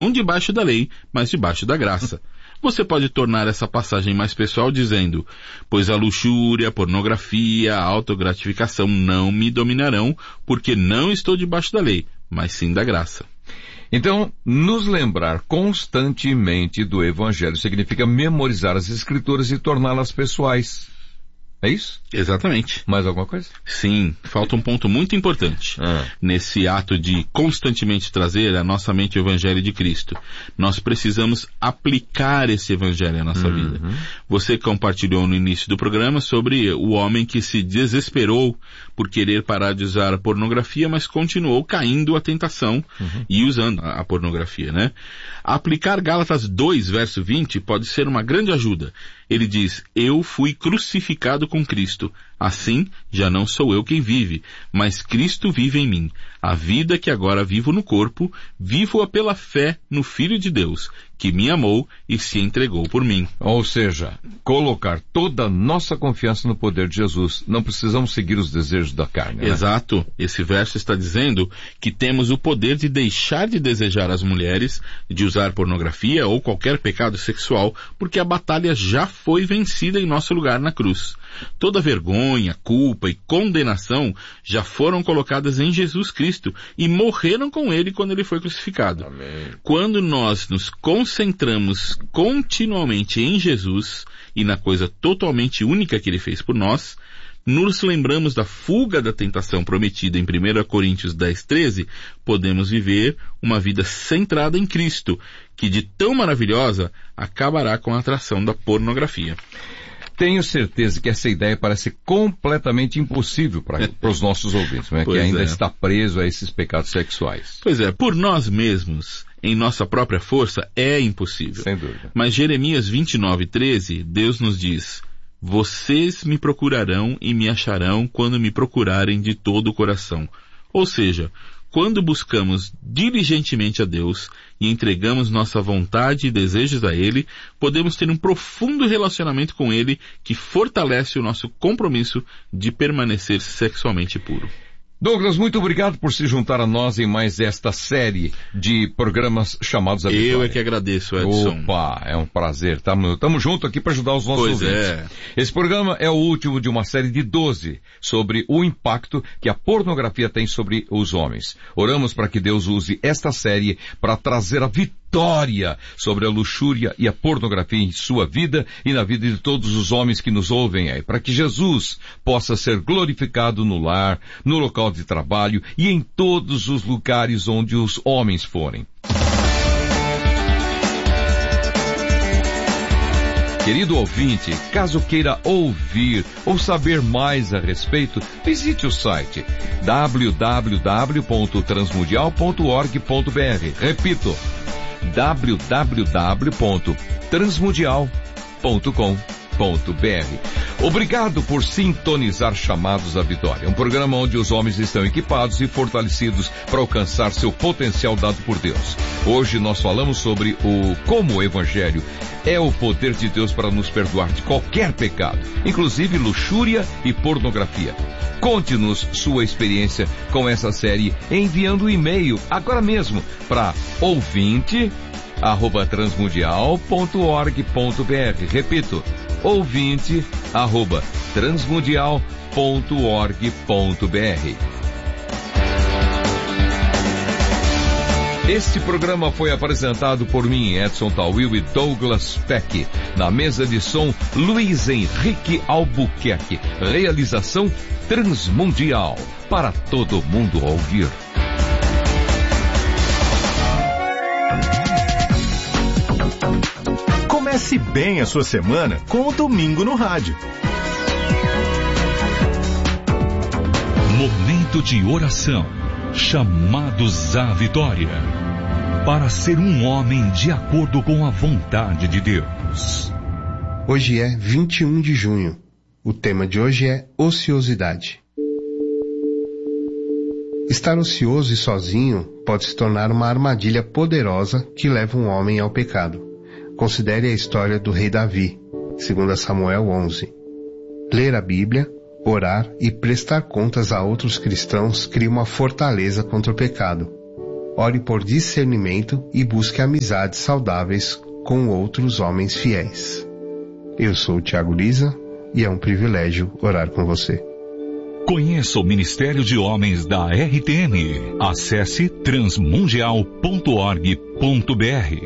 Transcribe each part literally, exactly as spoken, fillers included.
não debaixo da lei, mas debaixo da graça. Você pode tornar essa passagem mais pessoal dizendo: pois a luxúria, a pornografia, a autogratificação não me dominarão, porque não estou debaixo da lei, mas sim da graça. Então, nos lembrar constantemente do Evangelho significa memorizar as Escrituras e torná-las pessoais. É isso? Exatamente. Mais alguma coisa? Sim, falta um ponto muito importante. Ah. Nesse ato de constantemente trazer à nossa mente o Evangelho de Cristo. Nós precisamos aplicar esse Evangelho à nossa uhum. vida. Você compartilhou no início do programa sobre o homem que se desesperou por querer parar de usar a pornografia, mas continuou caindo à tentação uhum. e usando a pornografia, né? Aplicar Gálatas dois, verso vinte, pode ser uma grande ajuda. Ele diz: eu fui crucificado com Cristo. Assim, já não sou eu quem vive, mas Cristo vive em mim. A vida que agora vivo no corpo, vivo-a pela fé no Filho de Deus, que me amou e se entregou por mim. Ou seja, colocar toda a nossa confiança no poder de Jesus. Não precisamos seguir os desejos da carne, né? Exato. Esse verso está dizendo que temos o poder de deixar de desejar as mulheres, de usar pornografia ou qualquer pecado sexual, porque a batalha já foi vencida em nosso lugar na cruz. Toda vergonha, culpa e condenação já foram colocadas em Jesus Cristo e morreram com Ele quando Ele foi crucificado. Amém. Quando nós nos concentramos continuamente em Jesus e na coisa totalmente única que Ele fez por nós, nos lembramos da fuga da tentação prometida em primeira Coríntios dez, treze, podemos viver uma vida centrada em Cristo, que de tão maravilhosa acabará com a atração da pornografia. Tenho certeza que essa ideia parece completamente impossível para os nossos ouvintes, né? Que ainda é. está preso a esses pecados sexuais. Pois é, por nós mesmos, em nossa própria força, é impossível. Sem dúvida. Mas Jeremias vinte e nove, treze, Deus nos diz: vocês me procurarão e me acharão quando me procurarem de todo o coração. Ou seja, quando buscamos diligentemente a Deus e entregamos nossa vontade e desejos a Ele, podemos ter um profundo relacionamento com Ele que fortalece o nosso compromisso de permanecer sexualmente puro. Douglas, muito obrigado por se juntar a nós em mais esta série de programas chamados A Vitória. Eu é que agradeço, Edson. Opa, é um prazer. Tamo, tamo junto aqui para ajudar os nossos pois ouvintes. É. Esse programa é o último de uma série de doze sobre o impacto que a pornografia tem sobre os homens. Oramos para que Deus use esta série para trazer a vitória sobre a luxúria e a pornografia em sua vida e na vida de todos os homens que nos ouvem aí, para que Jesus possa ser glorificado no lar, no local de trabalho e em todos os lugares onde os homens forem. Querido ouvinte, caso queira ouvir ou saber mais a respeito, visite o site w w w ponto transmundial ponto org ponto b r. Repito, w w w ponto transmundial ponto com ponto b r. Obrigado por sintonizar Chamados à Vitória, um programa onde os homens estão equipados e fortalecidos para alcançar seu potencial dado por Deus. Hoje nós falamos sobre o como o Evangelho é o poder de Deus para nos perdoar de qualquer pecado, inclusive luxúria e pornografia. Conte-nos sua experiência com essa série enviando um e-mail agora mesmo para ouvinte arroba transmundial ponto org ponto b r. Repito, ouvinte arroba transmundial ponto org ponto b r. Este programa foi apresentado por mim, Edson Tawil e Douglas Peck. Na mesa de som, Luiz Henrique Albuquerque. Realização Transmundial, para todo mundo ouvir. Comece bem a sua semana com o Domingo no Rádio. Momento de oração. Chamados à Vitória. Para ser um homem de acordo com a vontade de Deus. Hoje é vinte e um de junho. O tema de hoje é ociosidade. Estar ocioso e sozinho pode se tornar uma armadilha poderosa que leva um homem ao pecado. Considere a história do rei Davi, segundo Samuel onze. Ler a Bíblia, orar e prestar contas a outros cristãos cria uma fortaleza contra o pecado. ore por discernimento e busque amizades saudáveis com outros homens fiéis. Eu sou o Thiago Liza e é um privilégio orar com você. Conheça o Ministério de Homens da R T M. Acesse transmundial ponto org ponto br.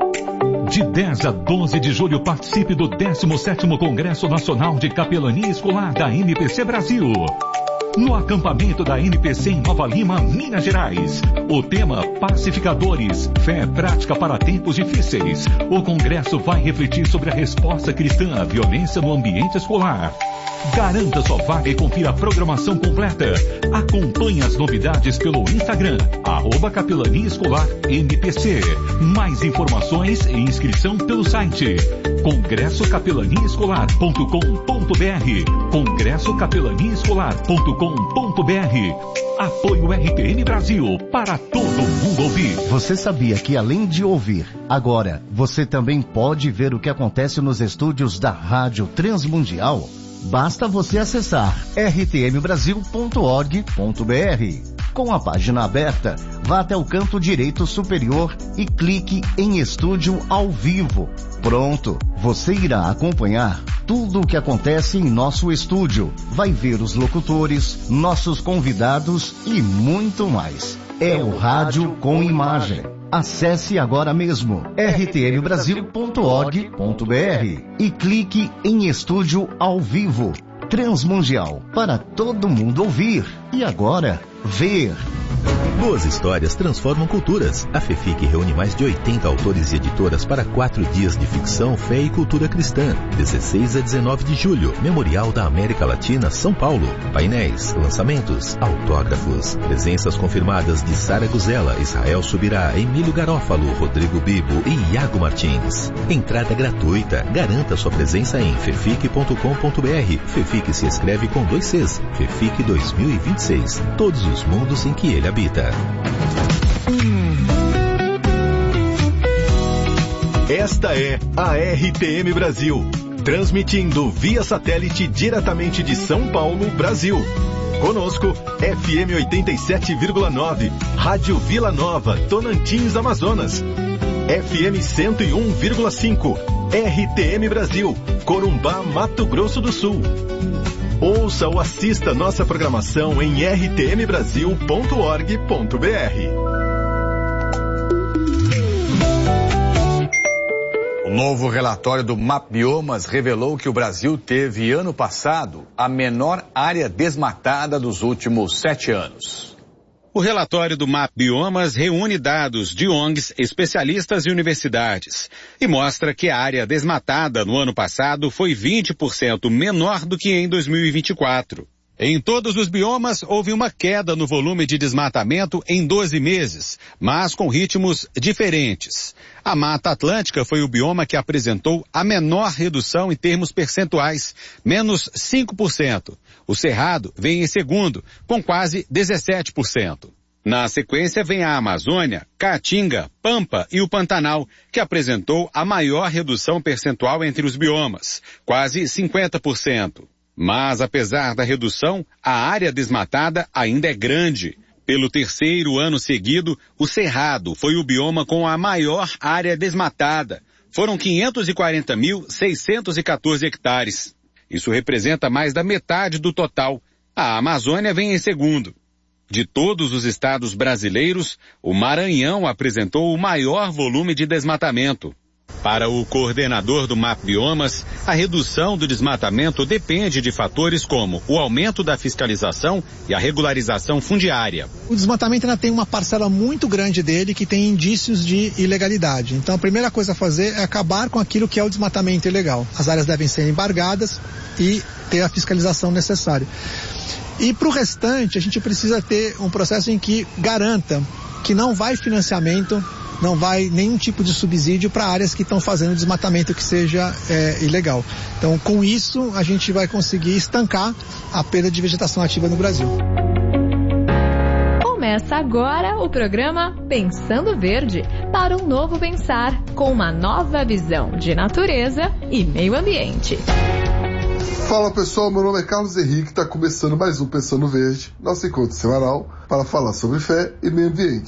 De dez a doze de julho, participe do décimo sétimo Congresso Nacional de Capelania Escolar da N P C Brasil. No acampamento da N P C em Nova Lima, Minas Gerais. O tema Pacificadores, fé prática para tempos difíceis. O congresso vai refletir sobre a resposta cristã à violência no ambiente escolar. Garanta sua vaga e confira a programação completa. Acompanhe as novidades pelo Instagram, arroba Capelania Escolar N P C. Mais informações e inscrição pelo site congresso capelania escolar ponto com ponto br. congresso capelania escolar ponto com ponto br. Apoio R T M Brasil, para todo mundo ouvir. Você sabia que além de ouvir, agora você também pode ver o que acontece nos estúdios da Rádio Transmundial? Basta você acessar r t m brasil ponto org ponto br. Com a página aberta, vá até o canto direito superior e clique em Estúdio ao Vivo. Pronto, você irá acompanhar tudo o que acontece em nosso estúdio. Vai ver os locutores, nossos convidados e muito mais. É o rádio com imagem. Acesse agora mesmo r t m brasil ponto org ponto br e clique em Estúdio ao Vivo. Transmundial, para todo mundo ouvir e agora ver. Boas histórias transformam culturas. A FEFIC reúne mais de oitenta autores e editoras para quatro dias de ficção, fé e cultura cristã. dezesseis a dezenove de julho, Memorial da América Latina, São Paulo. Painéis, lançamentos, autógrafos. Presenças confirmadas de Sara Guzella, Israel Subirá, Emílio Garófalo, Rodrigo Bibo e Iago Martins. Entrada gratuita. Garanta sua presença em fefic ponto com ponto br. FEFIC se escreve com dois Cs. FEFIC dois mil e vinte e seis. Todos os mundos em que ele habita. Esta é a R T M Brasil, transmitindo via satélite diretamente de São Paulo, Brasil. Conosco, F M oitenta e sete vírgula nove, Rádio Vila Nova, Tonantins, Amazonas. F M cento e um vírgula cinco, R T M Brasil, Corumbá, Mato Grosso do Sul. Ouça ou assista nossa programação em r t m brasil ponto org ponto br. O novo relatório do MapBiomas revelou que o Brasil teve ano passado a menor área desmatada dos últimos sete anos. O relatório do MapBiomas reúne dados de O N Gs, especialistas e universidades e mostra que a área desmatada no ano passado foi vinte por cento menor do que em dois mil e vinte e quatro. Em todos os biomas, houve uma queda no volume de desmatamento em doze meses, mas com ritmos diferentes. A Mata Atlântica foi o bioma que apresentou a menor redução em termos percentuais, menos cinco por cento. O Cerrado vem em segundo, com quase dezessete por cento. Na sequência vem a Amazônia, Caatinga, Pampa e o Pantanal, que apresentou a maior redução percentual entre os biomas, quase cinquenta por cento. Mas, apesar da redução, a área desmatada ainda é grande. Pelo terceiro ano seguido, o Cerrado foi o bioma com a maior área desmatada. Foram quinhentos e quarenta mil, seiscentos e quatorze hectares. Isso representa mais da metade do total. A Amazônia vem em segundo. De todos os estados brasileiros, o Maranhão apresentou o maior volume de desmatamento. Para o coordenador do MapBiomas, a redução do desmatamento depende de fatores como o aumento da fiscalização e a regularização fundiária. O desmatamento ainda tem uma parcela muito grande dele que tem indícios de ilegalidade. Então a primeira coisa a fazer é acabar com aquilo que é o desmatamento ilegal. As áreas devem ser embargadas e ter a fiscalização necessária. E para o restante, a gente precisa ter um processo em que garanta que não vai financiamento, não vai nenhum tipo de subsídio para áreas que estão fazendo desmatamento que seja é, ilegal. Então, com isso, a gente vai conseguir estancar a perda de vegetação ativa no Brasil. Começa agora o programa Pensando Verde, para um novo pensar, com uma nova visão de natureza e meio ambiente. Fala pessoal, meu nome é Carlos Henrique, está começando mais um Pensando Verde, nosso encontro semanal para falar sobre fé e meio ambiente.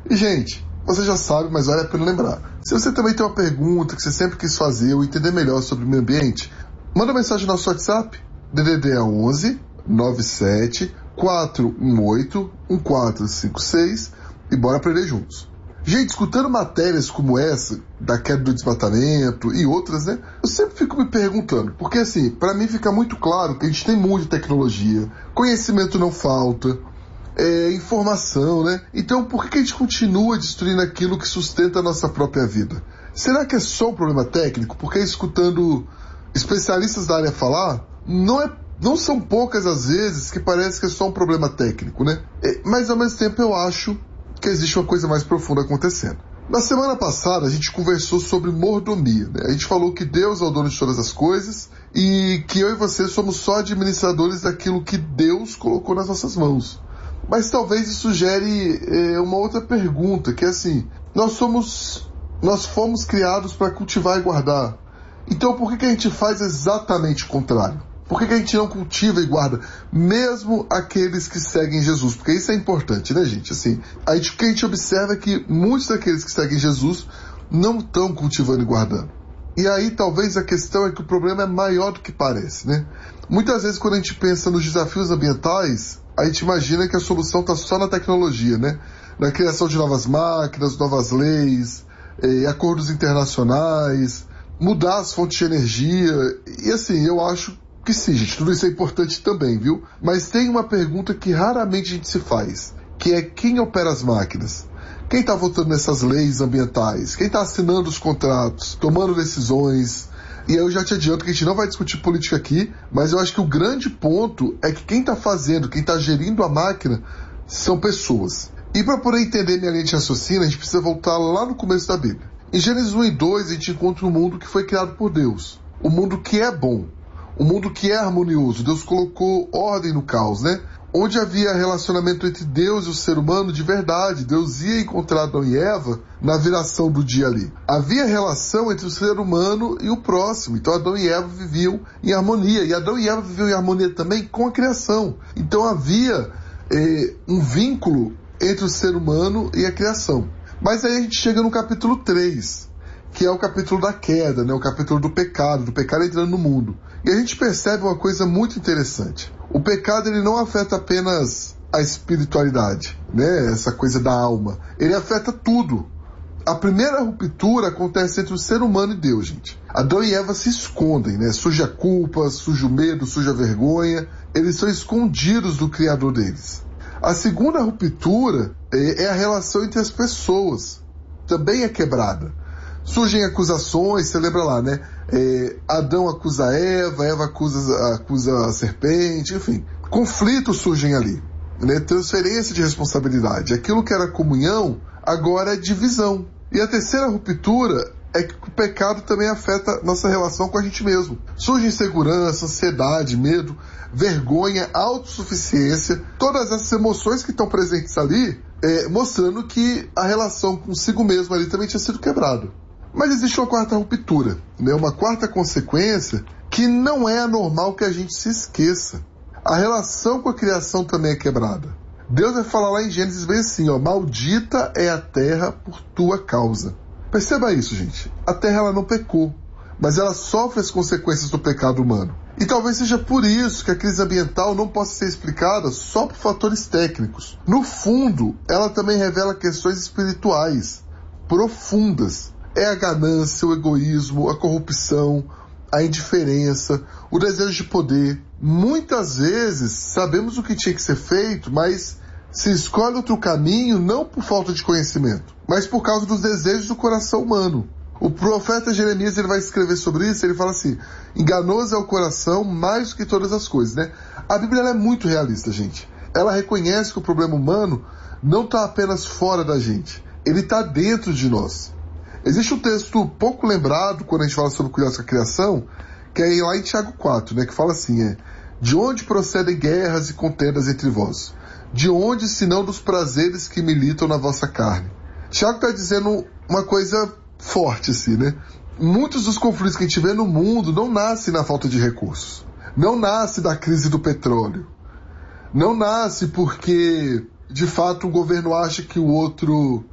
E, gente, você já sabe, mas vale a pena lembrar. Se você também tem uma pergunta que você sempre quis fazer ou entender melhor sobre o meio ambiente, manda mensagem no nosso WhatsApp, D D D é onze nove sete quatro um oito um quatro cinco seis, e bora aprender juntos. Gente, escutando matérias como essa, da queda do desmatamento e outras, né? Eu sempre fico me perguntando, porque assim, para mim fica muito claro que a gente tem muita tecnologia, conhecimento não falta, é, informação, né? Então por que a gente continua destruindo aquilo que sustenta a nossa própria vida? Será que é só um problema técnico? Porque escutando especialistas da área falar, não é Não são poucas as vezes que parece que é só um problema técnico, né? É, mas ao mesmo tempo eu acho que existe uma coisa mais profunda acontecendo. Na semana passada a gente conversou sobre mordomia, né? A gente falou que Deus é o dono de todas as coisas e que eu e você somos só administradores daquilo que Deus colocou nas nossas mãos. Mas talvez isso gere é, uma outra pergunta, que é assim, nós somos, nós fomos criados para cultivar e guardar. Então por que, que a gente faz exatamente o contrário? Por que, que a gente não cultiva e guarda, mesmo aqueles que seguem Jesus? Porque isso é importante, né, gente? Assim, a gente, o que a gente observa é que muitos daqueles que seguem Jesus não estão cultivando e guardando. E aí talvez a questão é que o problema é maior do que parece, né? Muitas vezes quando a gente pensa nos desafios ambientais, a gente imagina que a solução está só na tecnologia, né? Na criação de novas máquinas, novas leis, eh, acordos internacionais, mudar as fontes de energia. E assim, eu acho que sim, gente, tudo isso é importante também, viu? Mas tem uma pergunta que raramente a gente se faz, que é quem opera as máquinas? Quem está votando nessas leis ambientais? Quem está assinando os contratos, tomando decisões? E aí eu já te adianto que a gente não vai discutir política aqui, mas eu acho que o grande ponto é que quem está fazendo, quem está gerindo a máquina, são pessoas. E para poder entender minha linha de raciocínio, a gente precisa voltar lá no começo da Bíblia. Em Gênesis um e dois, a gente encontra um mundo que foi criado por Deus. Um mundo que é bom. Um mundo que é harmonioso. Deus colocou ordem no caos, né? Onde havia relacionamento entre Deus e o ser humano de verdade. Deus ia encontrar Adão e Eva na viração do dia ali. Havia relação entre o ser humano e o próximo. Então Adão e Eva viviam em harmonia. E Adão e Eva viviam em harmonia também com a criação. Então havia eh, um vínculo entre o ser humano e a criação. Mas aí a gente chega no capítulo três, que é o capítulo da queda, né? O capítulo do pecado, do pecado entrando no mundo. E a gente percebe uma coisa muito interessante. O pecado, ele não afeta apenas a espiritualidade, né? Essa coisa da alma. Ele afeta tudo. A primeira ruptura acontece entre o ser humano e Deus, gente. Adão e Eva se escondem, né? Surge a culpa, surge o medo, surge a vergonha. Eles são escondidos do Criador deles. A segunda ruptura é a relação entre as pessoas. Também é quebrada. Surgem acusações, você lembra lá, né? É, Adão acusa Eva, Eva acusa, acusa a serpente, enfim. Conflitos surgem ali, né? Transferência de responsabilidade. Aquilo que era comunhão, agora é divisão. E a terceira ruptura é que o pecado também afeta nossa relação com a gente mesmo. Surge insegurança, ansiedade, medo, vergonha, autossuficiência, todas essas emoções que estão presentes ali, é, mostrando que a relação consigo mesmo ali também tinha sido quebrada. Mas existe uma quarta ruptura, né? Uma quarta consequência que não é anormal que a gente se esqueça. A relação com a criação também é quebrada. Deus vai falar lá em Gênesis bem assim, ó, maldita é a terra por tua causa. Perceba isso, gente. A terra, ela não pecou, mas ela sofre as consequências do pecado humano. E talvez seja por isso que a crise ambiental não possa ser explicada só por fatores técnicos. No fundo, ela também revela questões espirituais profundas. É a ganância, o egoísmo, a corrupção, a indiferença, o desejo de poder. Muitas vezes sabemos o que tinha que ser feito, mas se escolhe outro caminho não por falta de conhecimento, mas por causa dos desejos do coração humano. O profeta Jeremias, ele vai escrever sobre isso, ele fala assim, enganoso é o coração mais do que todas as coisas, né? A Bíblia, ela é muito realista, gente. Ela reconhece que o problema humano não está apenas fora da gente, ele está dentro de nós. Existe um texto pouco lembrado quando a gente fala sobre cuidar com a criação, que é lá em Tiago quatro, né, que fala assim, é, de onde procedem guerras e contendas entre vós? De onde, senão dos prazeres que militam na vossa carne? Tiago está dizendo uma coisa forte, assim, né? Muitos dos conflitos que a gente vê no mundo não nascem na falta de recursos. Não nasce da crise do petróleo. Não nasce porque, de fato, um governo acha que o outro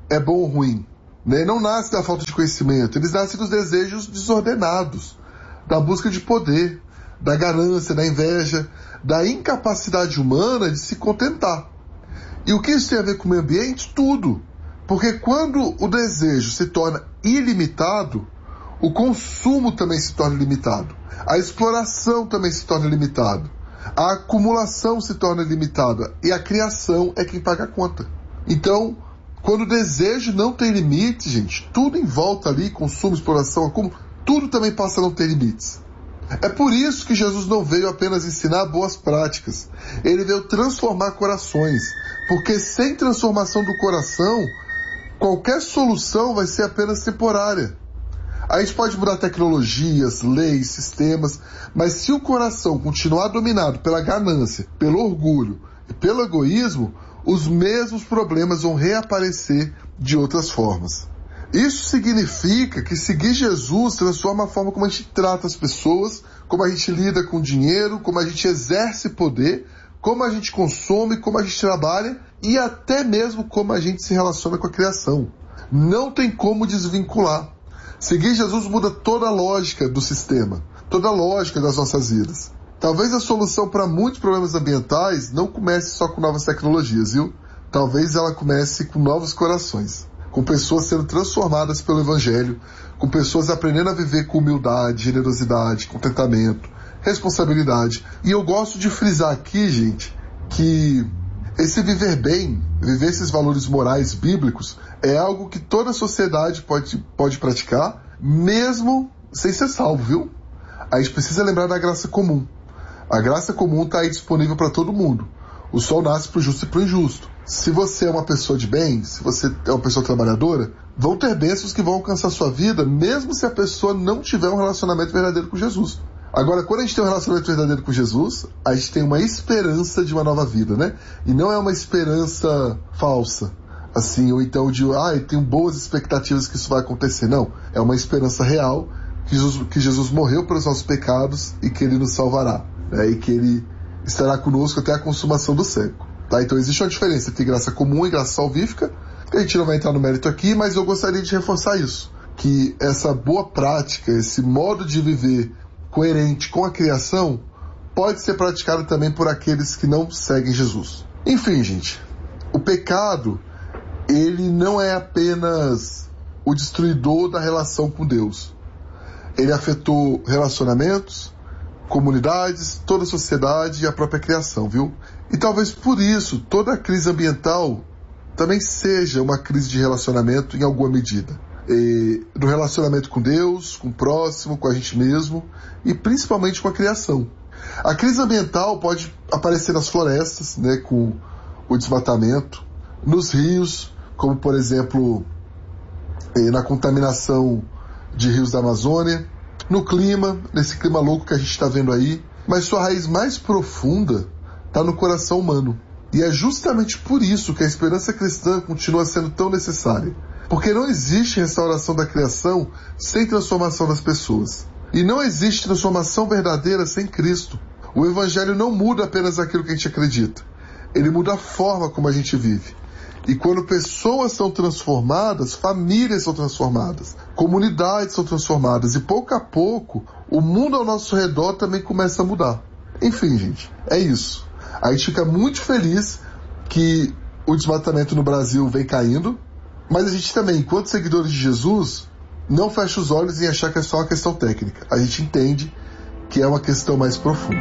é bom ou ruim. Né? Não nasce da falta de conhecimento, eles nascem dos desejos desordenados, da busca de poder, da ganância, da inveja, da incapacidade humana de se contentar. E o que isso tem a ver com o meio ambiente? Tudo. Porque quando o desejo se torna ilimitado, o consumo também se torna limitado. A exploração também se torna limitada. A acumulação se torna limitada. E a criação é quem paga a conta. Então, quando o desejo não tem limite, gente, tudo em volta ali, consumo, exploração, acúmulo, tudo também passa a não ter limites. É por isso que Jesus não veio apenas ensinar boas práticas. Ele veio transformar corações. Porque sem transformação do coração, qualquer solução vai ser apenas temporária. A gente pode mudar tecnologias, leis, sistemas, mas se o coração continuar dominado pela ganância, pelo orgulho e pelo egoísmo, os mesmos problemas vão reaparecer de outras formas. Isso significa que seguir Jesus transforma a forma como a gente trata as pessoas, como a gente lida com o dinheiro, como a gente exerce poder, como a gente consome, como a gente trabalha e até mesmo como a gente se relaciona com a criação. Não tem como desvincular. Seguir Jesus muda toda a lógica do sistema, toda a lógica das nossas vidas. Talvez a solução para muitos problemas ambientais não comece só com novas tecnologias, viu? Talvez ela comece com novos corações, com pessoas sendo transformadas pelo Evangelho, com pessoas aprendendo a viver com humildade, generosidade, contentamento, responsabilidade. E eu gosto de frisar aqui, gente, que esse viver bem, viver esses valores morais bíblicos, é algo que toda a sociedade pode, pode praticar, mesmo sem ser salvo, viu? A gente precisa lembrar da graça comum. A graça comum está aí disponível para todo mundo. O sol nasce para o justo e para o injusto. Se você é uma pessoa de bem, se você é uma pessoa trabalhadora, vão ter bênçãos que vão alcançar a sua vida, mesmo se a pessoa não tiver um relacionamento verdadeiro com Jesus. Agora, quando a gente tem um relacionamento verdadeiro com Jesus, a gente tem uma esperança de uma nova vida, né? E não é uma esperança falsa, assim, ou então de, ah, eu tenho boas expectativas que isso vai acontecer. Não, é uma esperança real que Jesus, que Jesus morreu pelos nossos pecados e que Ele nos salvará, né? E que Ele estará conosco até a consumação do século. Tá? Então existe uma diferença entre graça comum e graça salvífica, que a gente não vai entrar no mérito aqui, mas eu gostaria de reforçar isso, que essa boa prática, esse modo de viver coerente com a criação, pode ser praticado também por aqueles que não seguem Jesus. Enfim, gente, o pecado, ele não é apenas o destruidor da relação com Deus. Ele afetou relacionamentos, comunidades, toda a sociedade e a própria criação, viu? E talvez por isso toda a crise ambiental também seja uma crise de relacionamento em alguma medida. E no relacionamento com Deus, com o próximo, com a gente mesmo e principalmente com a criação. A crise ambiental pode aparecer nas florestas, né, com o desmatamento, nos rios, como por exemplo na contaminação de rios da Amazônia, no clima, nesse clima louco que a gente está vendo aí, mas sua raiz mais profunda está no coração humano. E é justamente por isso que a esperança cristã continua sendo tão necessária. Porque não existe restauração da criação sem transformação das pessoas. E não existe transformação verdadeira sem Cristo. O Evangelho não muda apenas aquilo que a gente acredita. Ele muda a forma como a gente vive. E quando pessoas são transformadas, famílias são transformadas, comunidades são transformadas. E pouco a pouco, o mundo ao nosso redor também começa a mudar. Enfim, gente, é isso. A gente fica muito feliz que o desmatamento no Brasil vem caindo. Mas a gente também, enquanto seguidores de Jesus, não fecha os olhos em achar que é só uma questão técnica. A gente entende que é uma questão mais profunda.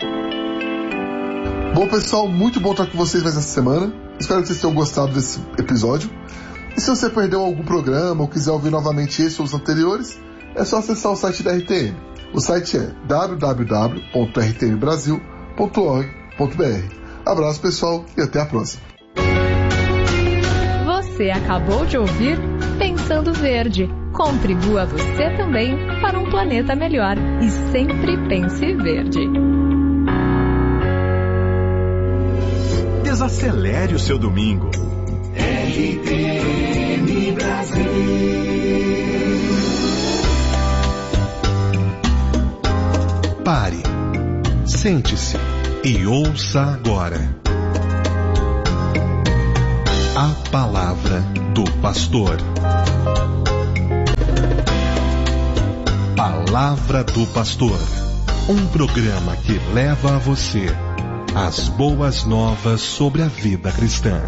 Bom, pessoal, muito bom estar com vocês mais essa semana. Espero que vocês tenham gostado desse episódio. E se você perdeu algum programa ou quiser ouvir novamente esse ou os anteriores, é só acessar o site da R T M. O site é w w w ponto r t m brasil ponto org ponto b r. Abraço, pessoal, e até a próxima. Você acabou de ouvir Pensando Verde. Contribua você também para um planeta melhor e sempre pense verde. Desacelere o seu domingo. R T M Brasil. Pare, sente-se e ouça agora a palavra do Pastor. Palavra do Pastor. Um programa que leva a você as boas novas sobre a vida cristã.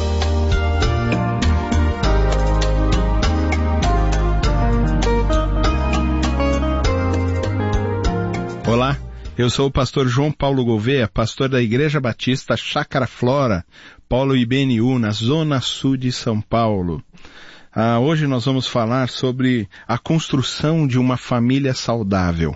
Olá, eu sou o pastor João Paulo Gouveia, pastor da Igreja Batista Chácara Flora, Polo I B N U, na Zona Sul de São Paulo. Ah, hoje nós vamos falar sobre a construção de uma família saudável.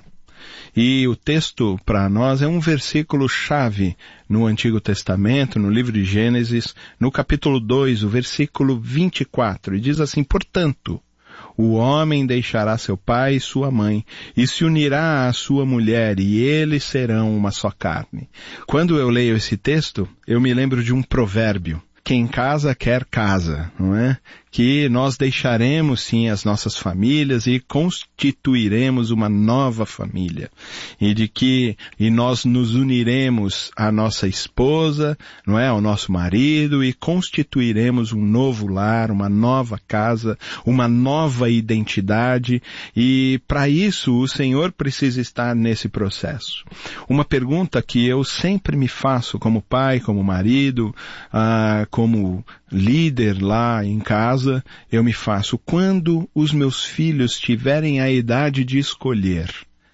E o texto para nós é um versículo-chave no Antigo Testamento, no livro de Gênesis, no capítulo dois, o versículo vinte e quatro, e diz assim: portanto, o homem deixará seu pai e sua mãe, e se unirá à sua mulher, e eles serão uma só carne. Quando eu leio esse texto, eu me lembro de um provérbio: quem casa quer casa, não é? Que nós deixaremos sim as nossas famílias e constituiremos uma nova família. E de que, e nós nos uniremos à nossa esposa, não é? Ao nosso marido, e constituiremos um novo lar, uma nova casa, uma nova identidade. E para isso o Senhor precisa estar nesse processo. Uma pergunta que eu sempre me faço como pai, como marido, ah, como líder lá em casa, eu me faço: quando os meus filhos tiverem a idade de escolher,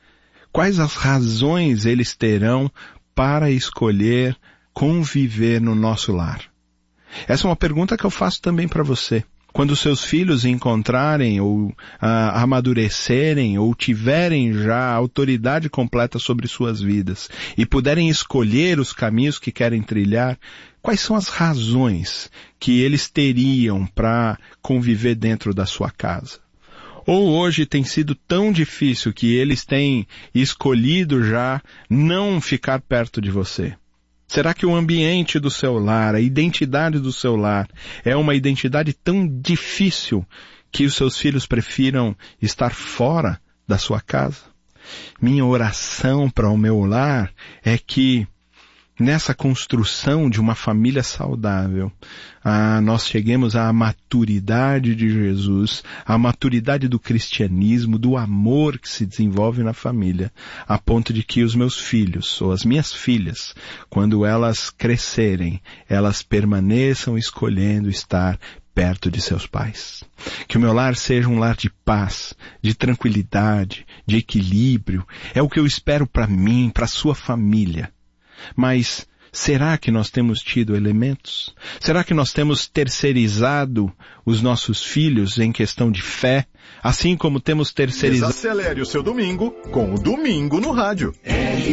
quais as razões eles terão para escolher conviver no nosso lar? Essa é uma pergunta que eu faço também para você. Quando seus filhos encontrarem ou ah, amadurecerem ou tiverem já a autoridade completa sobre suas vidas e puderem escolher os caminhos que querem trilhar, quais são as razões que eles teriam para conviver dentro da sua casa? Ou hoje tem sido tão difícil que eles têm escolhido já não ficar perto de você? Será que o ambiente do seu lar, a identidade do seu lar, é uma identidade tão difícil que os seus filhos prefiram estar fora da sua casa? Minha oração para o meu lar é que, nessa construção de uma família saudável, ah, nós cheguemos à maturidade de Jesus, à maturidade do cristianismo, do amor que se desenvolve na família, a ponto de que os meus filhos, ou as minhas filhas, quando elas crescerem, elas permaneçam escolhendo estar perto de seus pais. Que o meu lar seja um lar de paz, de tranquilidade, de equilíbrio. É o que eu espero para mim, para a sua família. Mas será que nós temos tido elementos? Será que nós temos terceirizado os nossos filhos em questão de fé, assim como temos terceirizado... Desacelere o seu domingo com o Domingo no Rádio.